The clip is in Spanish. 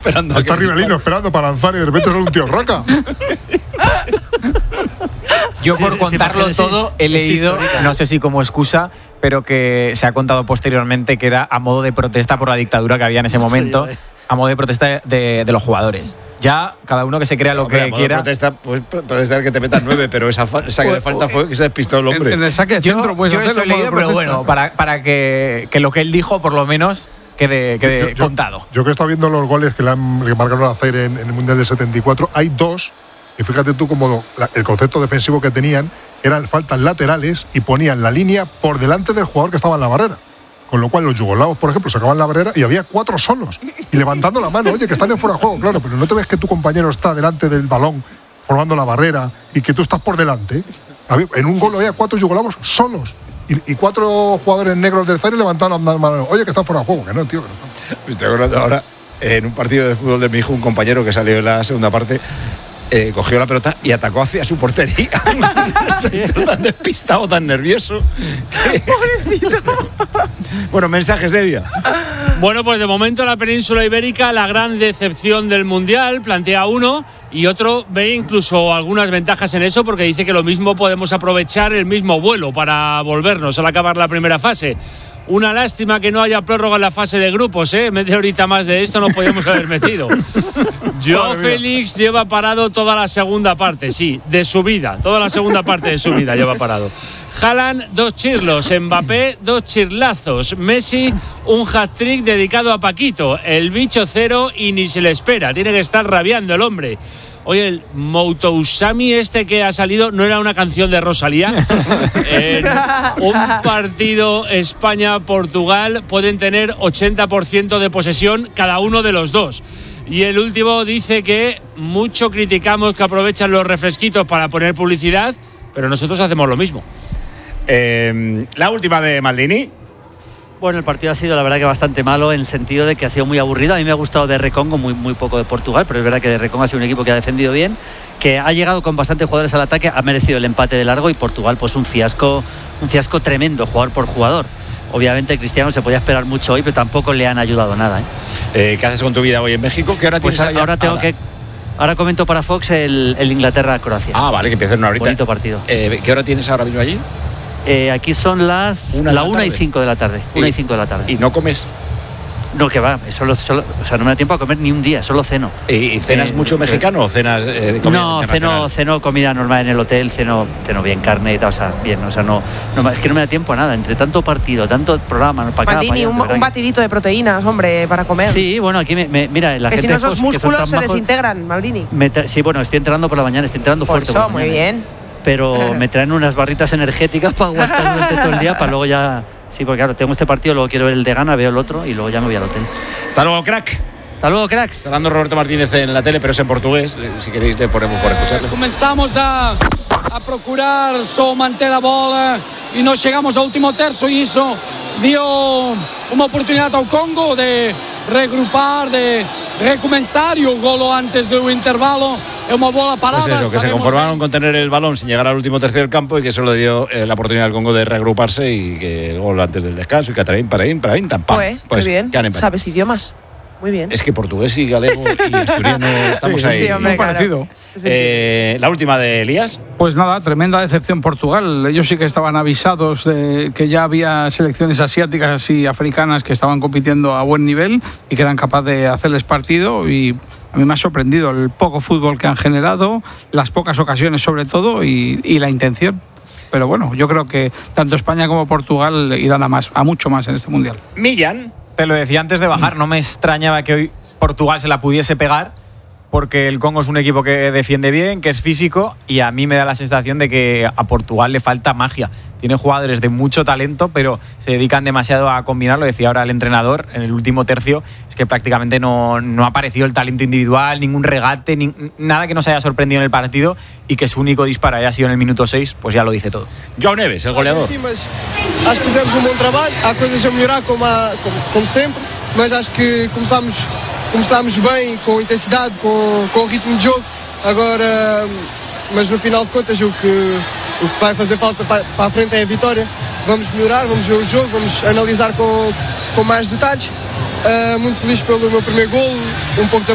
esperando. Está Rivelino esperando para lanzar y de repente sale un tío Roca. Yo por contarlo todo he leído, no sé si como excusa, pero que se ha contado posteriormente que era a modo de protesta por la dictadura que había en ese momento, a modo de protesta de los jugadores. Ya cada uno que se crea lo que quiera. Protesta, pues puede ser que te metan 9, pero esa saque de falta fue que se despistó el hombre. En el saque de centro puedes hacerlo. Yo eso he leído, pero bueno, para que lo que él dijo por lo menos quede contado. Yo que he estado viendo los goles que marcaron a Zaire en el Mundial del 74, hay dos, y fíjate tú como el concepto defensivo que tenían eran faltas laterales y ponían la línea por delante del jugador que estaba en la barrera. Con lo cual los yugoslavos, por ejemplo, sacaban la barrera y había 4 solos. Y levantando la mano, oye, que están en fuera de juego, claro, pero no te ves que tu compañero está delante del balón formando la barrera y que tú estás por delante. En un gol había 4 yugoslavos solos. Y 4 jugadores negros del Zaire levantando la mano. Oye, que está fuera de juego, que no, tío, que no está. Me estoy acordando ahora, en un partido de fútbol de mi hijo, un compañero que salió en la segunda parte, cogió la pelota y atacó hacia su portería. Tan despistado, tan nervioso. Pobrecito. Bueno, mensajes, Evia. Bueno, pues de momento la península ibérica, la gran decepción del Mundial, plantea uno, y otro ve incluso algunas ventajas en eso, porque dice que lo mismo podemos aprovechar el mismo vuelo para volvernos al acabar la primera fase. Una lástima que no haya prórroga en la fase de grupos, media horita más de esto nos podíamos haber metido. Joao Félix lleva parado toda la segunda parte, sí, de su vida, toda la segunda parte de su vida lleva parado. Haaland, 2 chirlos, Mbappé, 2 chirlazos, Messi, un hat-trick dedicado a Paquito, el bicho 0 y ni se le espera, tiene que estar rabiando el hombre. Oye, el Moutousami que ha salido no era una canción de Rosalía. En un partido España-Portugal pueden tener 80% de posesión cada uno de los dos. Y el último dice que mucho criticamos que aprovechan los refresquitos para poner publicidad, pero nosotros hacemos lo mismo. La última de Maldini. Bueno, el partido ha sido la verdad que bastante malo en el sentido de que ha sido muy aburrido. A mí me ha gustado de Recongo, muy poco de Portugal, pero es verdad que de Recongo ha sido un equipo que ha defendido bien, que ha llegado con bastantes jugadores al ataque, ha merecido el empate de largo, y Portugal pues un fiasco tremendo, jugador por jugador. Obviamente Cristiano se podía esperar mucho hoy, pero tampoco le han ayudado nada. ¿Qué haces con tu vida hoy en México? ¿Qué hora tienes allá? Ahora comento para Fox el Inglaterra-Croacia. Ah, vale, que empieza en una horita. Bonito partido. ¿Qué hora tienes ahora mismo allí? Aquí son las 1:05 de la tarde. 1:05 de la tarde. ¿Y no comes? No, que va, solo, o sea, no me da tiempo a comer ni un día, solo ceno. ¿Y cenas mucho mexicano o cenas de comida internacional? No, ceno comida normal en el hotel, ceno bien carne y tal, o sea, bien, o sea, no, es que no me da tiempo a nada, entre tanto partido, tanto programa, para Maldini, un batidito de proteínas, hombre, para comer. Sí, bueno, aquí mira, la que gente... si no esos músculos se desintegran, Maldini. Sí, bueno, estoy entrenando por la mañana, estoy entrenando fuerte. Por eso, muy bien. Pero me traen unas barritas energéticas para aguantar durante todo el día, para luego ya... Sí, porque claro, tengo este partido, luego quiero ver el de Ghana, veo el otro y luego ya me voy al hotel. Hasta luego, crack. Hasta luego, cracks. Está hablando Roberto Martínez en la tele, pero es en portugués. Si queréis le ponemos por escucharle. Comenzamos a procurar só manter a bola e nós chegamos ao último terço e isso dio uma oportunidade ao Congo de regrupar, de recomeçar, e o golo antes do intervalo é uma bola parada. Pues eso, que se conformaron con tener el balón sin llegar al último tercio del campo y que eso le dio la oportunidad al Congo de reagruparse y que el gol antes del descanso y que para tan pam. Pues bien, sabes idiomas. Muy bien. Es que portugués y galego y asturiano estamos ahí. Sí, hombre, muy parecido. La última de Elías. Pues nada, tremenda decepción Portugal. Ellos sí que estaban avisados de que ya había selecciones asiáticas y africanas que estaban compitiendo a buen nivel y que eran capaces de hacerles partido, y a mí me ha sorprendido el poco fútbol que han generado, las pocas ocasiones sobre todo y la intención. Pero bueno, yo creo que tanto España como Portugal irán a mucho más en este Mundial. Millán. Te lo decía antes de bajar, no me extrañaba que hoy Portugal se la pudiese pegar, porque el Congo es un equipo que defiende bien, que es físico, y a mí me da la sensación de que a Portugal le falta magia. Tiene jugadores de mucho talento, pero se dedican demasiado a combinar. Lo decía ahora el entrenador en el último tercio, es que prácticamente no ha aparecido el talento individual, ningún regate, nada que nos haya sorprendido en el partido, y que su único disparo haya sido en el minuto 6, pues ya lo dice todo. João Neves, el goleador. Sí, mas acho que fizemos buen trabalho, há coisas a melhorar como sempre, mas acho que começámos bem, com intensidade, com o ritmo de jogo. Agora, mas no final de contas o que vai fazer falta para a frente é a vitória. Vamos melhorar, vamos ver o jogo, vamos analisar com mais detalhes. Muito feliz pelo meu primeiro golo, pouco